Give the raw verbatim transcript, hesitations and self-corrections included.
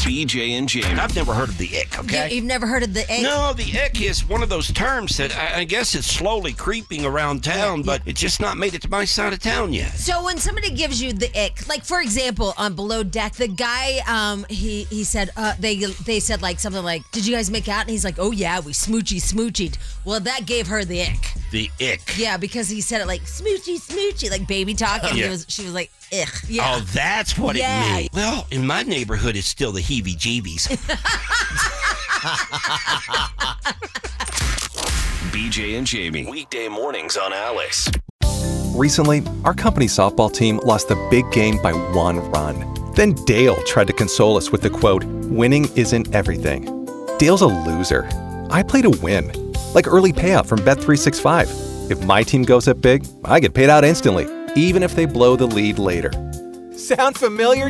B J and Jamie. I've never heard of the ick, okay? You, you've never heard of the ick? No, the ick is one of those terms that I, I guess it's slowly creeping around town, Yeah, but it's just not made it to my side of town yet. So when somebody gives you the ick, like for example, on Below Deck, the guy, um, he he said, uh, they they said like something like, "Did you guys make out?" And he's like, "Oh yeah, we smoochy smoochied." Well, that gave her the ick. The ick. Yeah, because he said it like smoochy smoochy, like baby talk, and Yeah. he was she was like, "Ugh." Yeah. Oh, that's what Yeah. it means. Well, in my neighborhood, it's still the heebie-jeebies. B J and Jamie. Weekday mornings on Alice. Recently, our company softball team lost the big game by one run. Then Dale tried to console us with the quote, "Winning isn't everything." Dale's a loser. I play to win. Like early payout from Bet three sixty-five. If my team goes up big, I get paid out instantly, even if they blow the lead later. Sound familiar?